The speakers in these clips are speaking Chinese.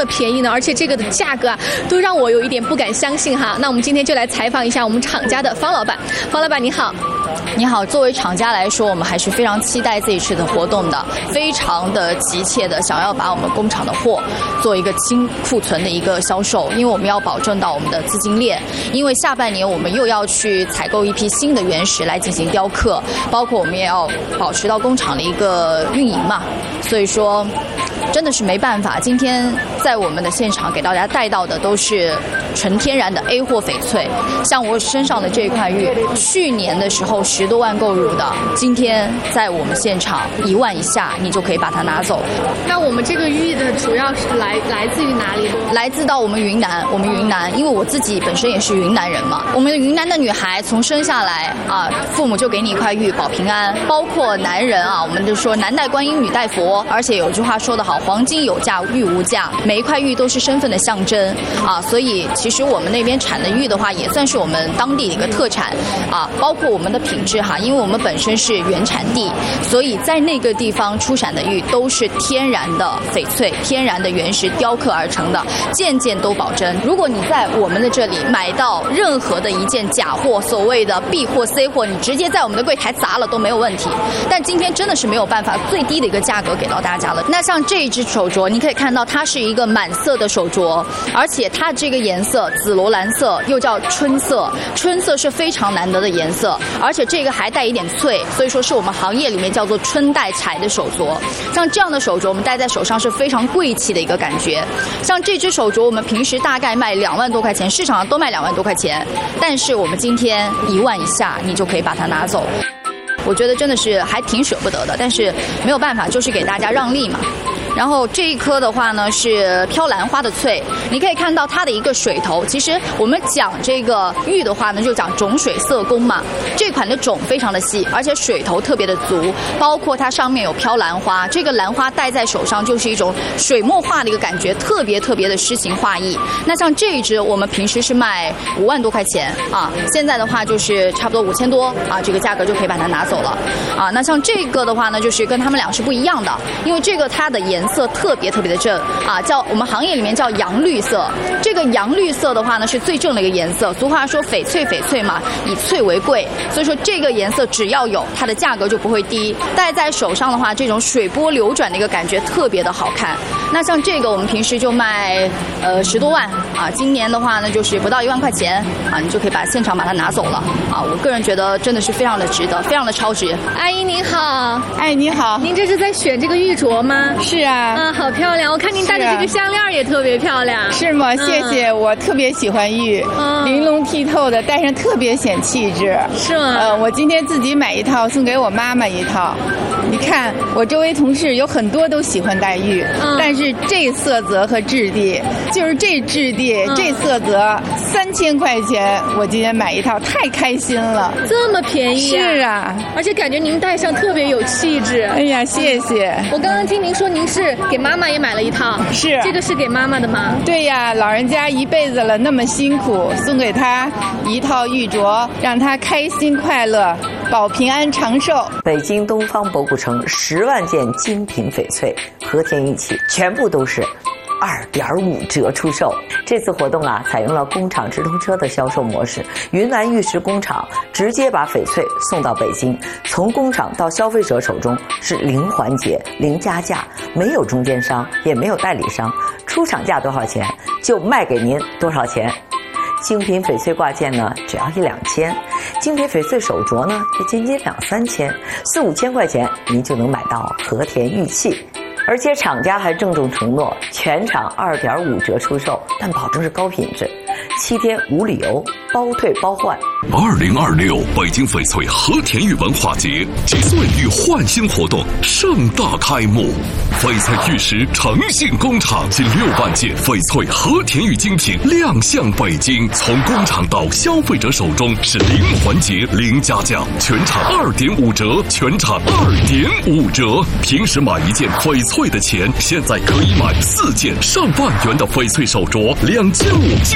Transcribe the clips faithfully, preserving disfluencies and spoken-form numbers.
么便宜呢？而且这个的价格啊，都让我有一点不敢相信哈。那我们今天就来采访一下我们厂家的方老板。方老板你好。 你好，作为厂家来说，我们还是非常期待这一次的活动的，非常的急切的想要把我们工厂的货做一个清库存的一个销售，因为我们要保证到我们的资金链，因为下半年我们又要去采购一批新的原石来进行雕刻，包括我们也要保持到工厂的一个运营嘛，所以说真的是没办法。今天在我们的现场给大家带到的都是纯天然的 A 货翡翠，像我身上的这块玉，去年的时候十多万购入的，今天在我们现场一万以下，你就可以把它拿走。 那我们这个玉的主要是来来自于哪里？ 来自到我们云南，我们云南，因为我自己本身也是云南人嘛。我们云南的女孩从生下来啊，父母就给你一块玉保平安，包括男人啊，我们就说男戴观音，女戴佛，而且有句话说得好，黄金有价，玉无价，每一块玉都是身份的象征啊，所以其实我们那边产的玉的话，也算是我们当地的一个特产啊，包括我们的品质哈，因为我们本身是原产地，所以在那个地方出产的玉都是天然的翡翠，天然的原石雕刻而成的，件件都保真。如果你在我们的这里买到任何的一件假货，所谓的 B 货 C 货，你直接在我们的柜台砸了都没有问题。但今天真的是没有办法最低的一个价格给到大家了。那像这一只手镯，你可以看到它是一个满色的手镯，而且它这个颜色紫罗兰色又叫春色，春色是非常难得的颜色，而且这个还带一点翠，所以说是我们行业里面叫做春带彩的手镯。像这样的手镯我们戴在手上是非常贵气的一个感觉。像这只手镯我们平时大概卖两万多块钱，市场上都卖两万多块钱，但是我们今天一万以下你就可以把它拿走。我觉得真的是还挺舍不得的，但是没有办法，就是给大家让利嘛。然后这一颗的话呢是飘兰花的翠，你可以看到它的一个水头。其实我们讲这个玉的话呢，就讲种水色工嘛。这款的种非常的细，而且水头特别的足，包括它上面有飘兰花，这个兰花戴在手上就是一种水墨画的一个感觉，特别特别的诗情画意。那像这一只我们平时是卖五万多块钱啊，现在的话就是差不多五千多啊，这个价格就可以把它拿走了啊。那像这个的话呢，就是跟他们俩是不一样的，因为这个它的颜色特别特别的正啊，叫我们行业里面叫洋绿色。这个洋绿色的话呢是最正的一个颜色，俗话说翡翠翡翠嘛，以翠为贵，所以说这个颜色只要有它的价格就不会低。戴在手上的话，这种水波流转的一个感觉特别的好看。那像这个我们平时就卖呃十多万啊，今年的话呢就是不到一万块钱啊，你就可以把现场把它拿走了啊。我个人觉得真的是非常的值得，非常的超值。 阿姨您好。 哎，你好。 您这是在选这个玉镯吗？ 是啊。 啊，好漂亮！我看您戴的这个项链也特别漂亮。 是吗？谢谢，嗯、我特别喜欢玉，嗯、玲珑剔透的，戴上特别显气质。 是吗？ 呃，我今天自己买一套，送给我妈妈一套。你看，我周围同事有很多都喜欢戴玉，嗯、但是这色泽和质地，就是这质地、嗯、这色泽，三千块钱，我今天买一套，太开心了。 这么便宜、啊？ 是啊， 而且感觉您戴上特别有气质。 哎呀，谢谢。 嗯、我刚刚听您说您是给妈妈也买了一套， 是这个是给妈妈的吗？ 对呀，老人家一辈子了，那么辛苦，送给她一套玉镯，让她开心快乐，保平安长寿。 北京东方博古城十万件精品翡翠和田玉器，全部都是二点五折出售。这次活动啊，采用了工厂直通车的销售模式，云南玉石工厂直接把翡翠送到北京，从工厂到消费者手中是零环节、零加价，没有中间商，也没有代理商，出厂价多少钱就卖给您多少钱。精品翡翠挂件呢，只要一两千；精品翡翠手镯呢，也仅仅两三千，四五千块钱您就能买到和田玉器。而且厂家还郑重承诺，全场二点五折出售，但保证是高品质，七天无理由，包退包换。 二零二六北京翡翠和田玉文化节及岁玉焕新活动盛大开幕，翡翠玉石诚信工厂近六万件翡翠和田玉精品亮相北京，从工厂到消费者手中是零环节、零加价，全场二点五折，全场二点五折。平时买一件翡翠的钱，现在可以买四件上万元的翡翠手镯，两千五就能拿。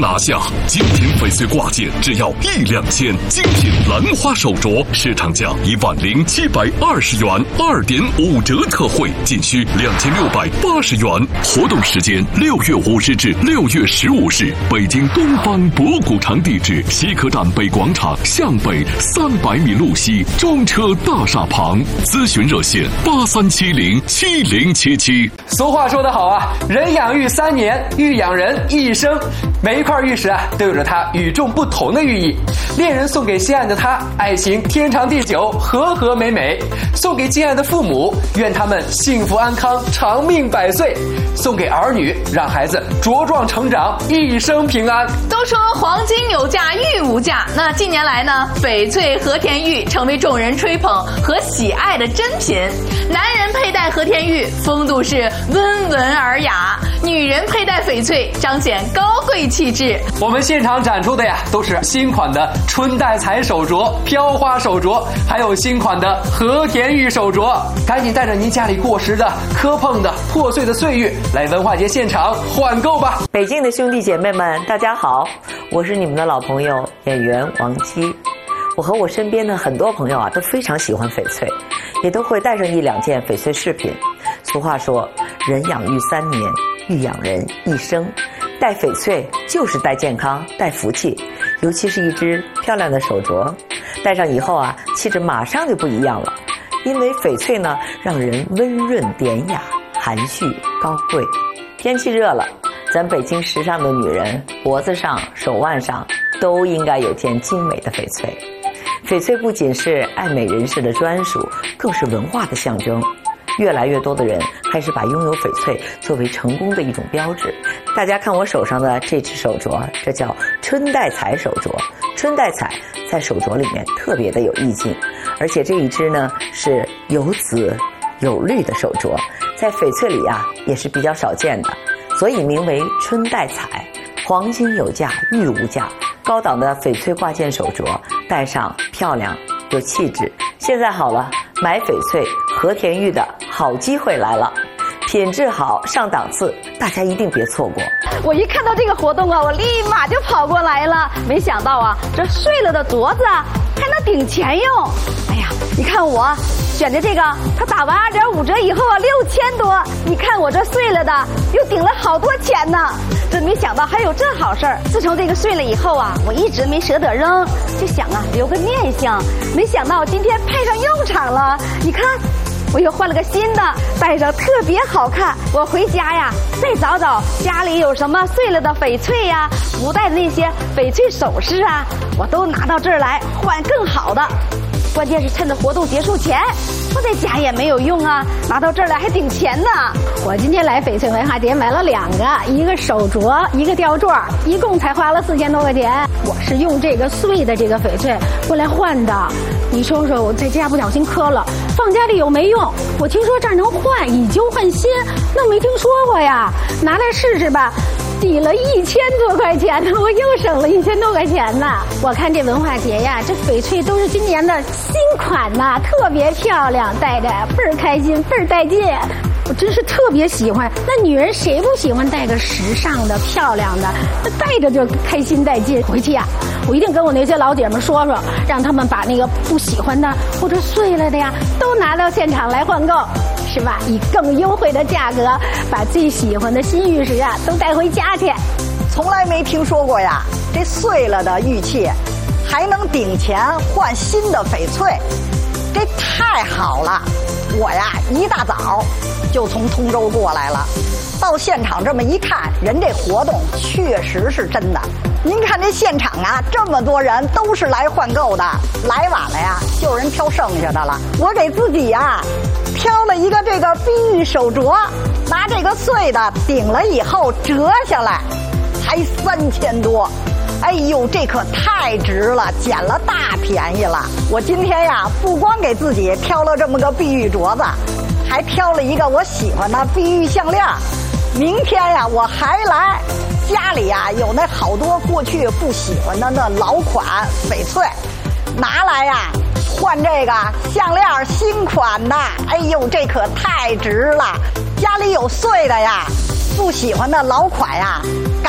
拿下。精品翡翠挂件只要一两千，精品兰花手镯市场价一万零七百二十元，二点五折特惠，仅需两千六百八十元。活动时间六月五日至六月十五日，北京东方博古城地址西客站北广场向北三百米路西中车大厦旁，咨询热线八三七零七零七七。 俗话说得好啊，人养玉三年，玉养人一生。每一块玉石啊，都有着它与众不同的寓意。恋人送给心爱的他，爱情天长地久，和和美美；送给亲爱的父母，愿他们幸福安康，长命百岁；送给儿女，让孩子茁壮成长，一生平安。 都说黄金有价，玉无价。那近年来呢，翡翠和田玉成为众人吹捧和喜爱的珍品。男人佩戴和田玉，风度是温文尔雅；女人佩戴翡翠，彰显高贵气质。 我们现场展出的呀，都是新款的春带彩手镯、飘花手镯，还有新款的和田玉手镯。赶紧带着您家里过时的、磕碰的、破碎的岁月来文化节现场换购吧！ 北京的兄弟姐妹们，大家好，我是你们的老朋友演员王姬。我和我身边的很多朋友啊，都非常喜欢翡翠，也都会带上一两件翡翠饰品。俗话说，人养玉三年，玉养人一生。戴翡翠就是带健康、带福气，尤其是一只漂亮的手镯，戴上以后啊，气质马上就不一样了。因为翡翠呢，让人温润典雅、含蓄高贵。天气热了，咱北京时尚的女人脖子上、手腕上都应该有件精美的翡翠。翡翠不仅是爱美人士的专属，更是文化的象征。越来越多的人开始把拥有翡翠作为成功的一种标志。大家看我手上的这只手镯，这叫春带彩手镯。春带彩在手镯里面特别的有意境，而且这一只呢是有紫有绿的手镯，在翡翠里啊也是比较少见的，所以名为春带彩。黄金有价，玉无价，高档的翡翠挂件手镯戴上漂亮有气质。现在好了，买翡翠和田玉的好机会来了，品质好上档次，大家一定别错过。 我一看到这个活动啊，我立马就跑过来了。没想到啊，这碎了的镯子还能顶钱用。哎呀，你看我选的这个，它打完二点五折以后啊，六千多。你看我这碎了的，又顶了好多钱呢。真没想到还有这好事儿。自从这个碎了以后啊，我一直没舍得扔，就想啊留个念想。没想到今天派上用场了。你看。我又换了个新的，戴上特别好看。我回家呀，再找找家里有什么碎了的翡翠呀，不戴的那些翡翠首饰啊，我都拿到这儿来换更好的。关键是趁着活动结束前，我在家也没有用啊，拿到这儿来还顶钱呢。 我今天来翡翠文化节买了两个，一个手镯，一个吊坠，一共才花了四千多块钱。我是用这个碎的这个翡翠过来换的。你说说，我在家不小心磕了，放家里又没用。我听说这儿能换，以旧换新，那没听说过呀。拿来试试吧。抵了一千多块钱呢，我又省了一千多块钱呢。我看这文化节呀，这翡翠都是今年的新款呐，特别漂亮，戴着倍儿开心，倍儿带劲。我真是特别喜欢。那女人谁不喜欢戴个时尚的、漂亮的？那戴着就开心带劲。回去呀，我一定跟我那些老姐们说说，让他们把那个不喜欢的或者碎了的呀，都拿到现场来换购。是吧？以更优惠的价格，把最喜欢的新玉石啊都带回家去。 从来没听说过呀，这碎了的玉器还能顶钱换新的翡翠，这太好了！我呀一大早就从通州过来了，到现场这么一看，人这活动确实是真的。您看这现场啊，这么多人都是来换购的，来晚了呀，就有人挑剩下的了。我给自己呀挑了一个这个碧玉手镯，拿这个碎的顶了以后折下来，才三千多。哎呦，这可太值了，捡了大便宜了。我今天呀，不光给自己挑了这么个碧玉镯子，还挑了一个我喜欢的碧玉项链。明天呀，我还来。家里呀有那好多过去不喜欢的那老款翡翠，拿来呀换这个项链新款的。哎呦，这可太值了！家里有碎的呀，不喜欢的老款呀，赶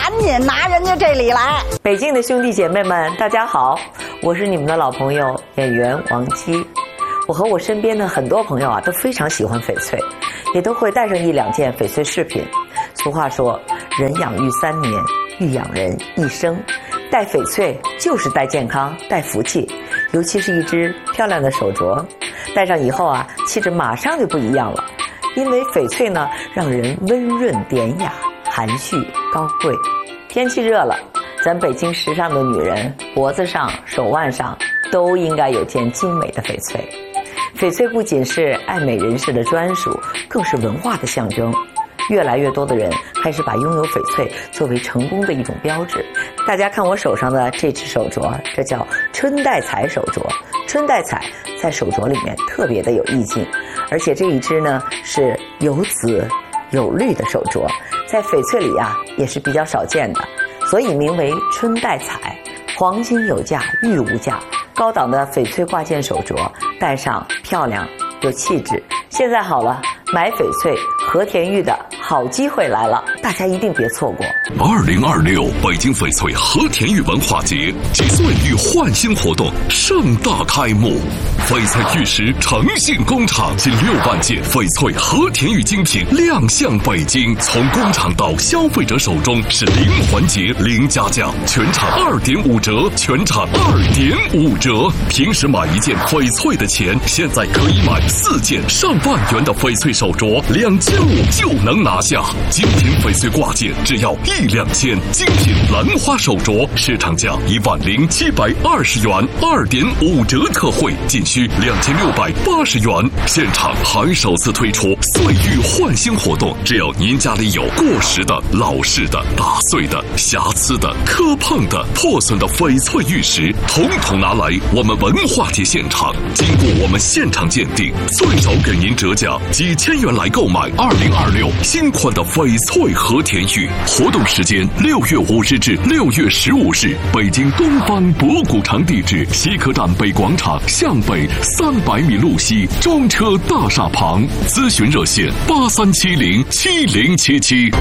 赶紧拿人家这里来。 北京的兄弟姐妹们，大家好，我是你们的老朋友演员王姬。我和我身边的很多朋友啊，都非常喜欢翡翠，也都会带上一两件翡翠饰品。俗话说，人养育三年，玉养人一生。戴翡翠就是带健康、带福气，尤其是一只漂亮的手镯，戴上以后啊，气质马上就不一样了。因为翡翠呢，让人温润典雅、含蓄高贵。天气热了，咱北京时尚的女人脖子上、手腕上都应该有件精美的翡翠。翡翠不仅是爱美人士的专属，更是文化的象征。越来越多的人开始把拥有翡翠作为成功的一种标志。大家看我手上的这只手镯，这叫春带彩手镯。春带彩在手镯里面特别的有意境，而且这一只呢是有紫有绿的手镯，在翡翠里啊也是比较少见的，所以名为春带彩。黄金有价，玉无价，高档的翡翠挂件手镯，戴上漂亮有气质。现在好了，买翡翠和田玉的好机会来了，大家一定别错过。 二零二六北京翡翠和田玉文化节及岁玉焕新活动盛大开幕，翡翠玉石诚信工厂近六万件翡翠和田玉精品亮相北京，从工厂到消费者手中是零环节零加价，全场二点五折，全场二点五折。平时买一件翡翠的钱，现在可以买四件上万元的翡翠手镯，两千五就能拿下。精品翡翠挂件只要一两千，精品兰花手镯市场价一万零七百二十元，二点五折特惠，仅需两千六百八十元。现场还首次推出岁玉焕新活动，只要您家里有过时的、老式的、打碎的、瑕疵的、磕碰的、破损的翡翠玉石，统统拿来我们文化节现场，经过我们现场鉴定，最早给您折价几千元来购买二零二六新款的翡翠和田玉。活动时间六月五日至六月十五日，北京东方博古城地址西客站北广场向北三百米路西中车大厦旁，咨询热线八三七零七零七七。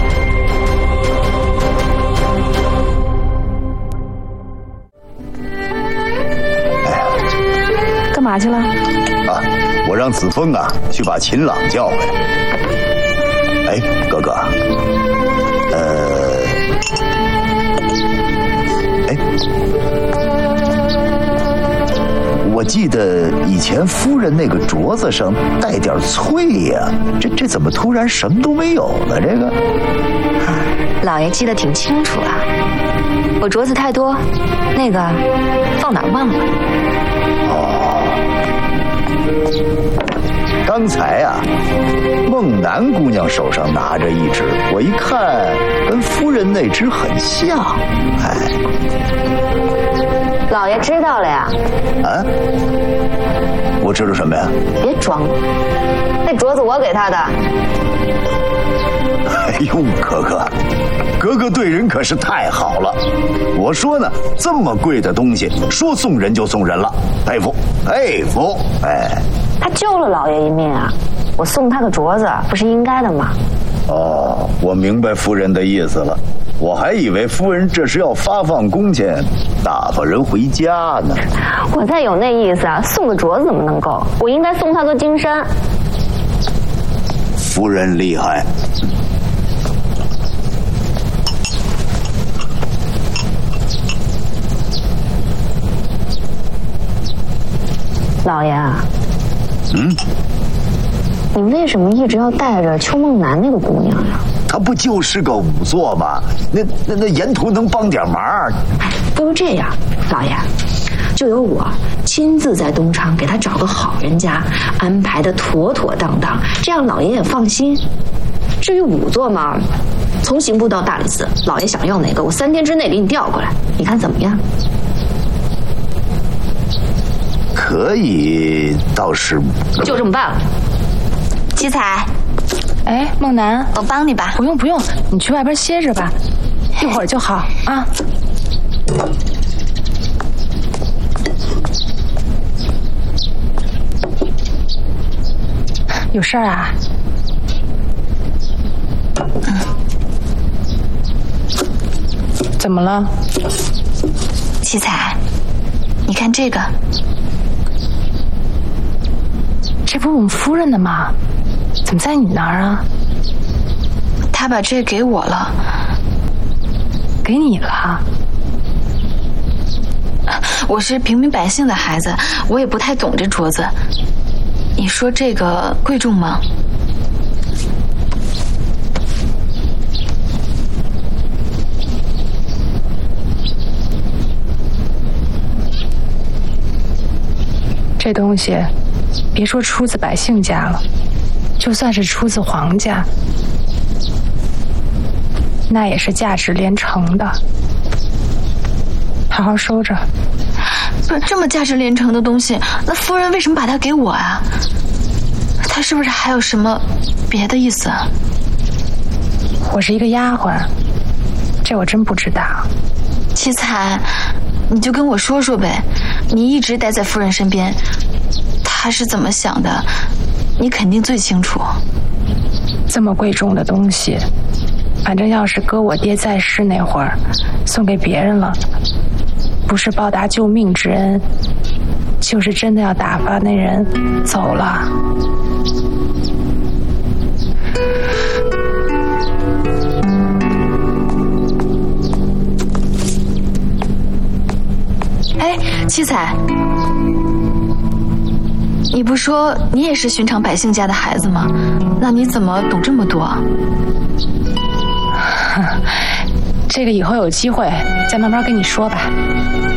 干嘛去了？ 啊，我让子枫啊去把秦朗叫回来。哎，哥哥，呃，哎，我记得以前夫人那个镯子上带点翠呀，这这怎么突然什么都没有了？这个， 老爷记得挺清楚啊。我镯子太多，那个放哪儿忘了。 刚才啊，梦楠姑娘手上拿着一只，我一看跟夫人那只很像，哎， 老爷知道了呀？ 啊？我知道什么呀？ 别装了，那镯子我给他的。 哎呦，哥哥，哥哥对人可是太好了。我说呢，这么贵的东西，说送人就送人了，佩服佩服，哎。 他救了老爷一命啊，我送他个镯子不是应该的吗？ 哦，我明白夫人的意思了，我还以为夫人这是要发放工钱，打发人回家呢。 我再有那意思啊，送个镯子怎么能够？我应该送他座金山。 夫人厉害。 老爷啊， 嗯， 你为什么一直要带着邱梦楠那个姑娘呀？ 她不就是个仵作吗？那那那沿途能帮点忙。 哎，不如这样，老爷，就由我亲自在东厂给她找个好人家，安排的妥妥当当，这样老爷也放心。至于仵作嘛，从刑部到大理寺，老爷想要哪个，我三天之内给你调过来，你看怎么样？ 可以，倒是就这么办了。 七彩， 哎，梦楠， 我帮你吧。 不用不用，你去外边歇着吧，一会儿就好啊。有事儿啊？ 怎么了？ 七彩，你看这个， 这不是我们夫人的吗？怎么在你那儿啊？ 她把这给我了。 给你了？ 我是平民百姓的孩子，我也不太懂这镯子。你说这个贵重吗？ 这东西，别说出自百姓家了，就算是出自皇家，那也是价值连城的。好好收着。 不是这么价值连城的东西，那夫人为什么把它给我啊？她是不是还有什么别的意思啊？ 我是一个丫鬟，这我真不知道。 七彩，你就跟我说说呗。你一直待在夫人身边，她是怎么想的，你肯定最清楚。 这么贵重的东西，反正要是搁我爹在世那会儿，送给别人了，不是报答救命之恩，就是真的要打发那人走了。 哎，七彩，你不说你也是寻常百姓家的孩子吗？那你怎么懂这么多？ 这个以后有机会再慢慢跟你说吧。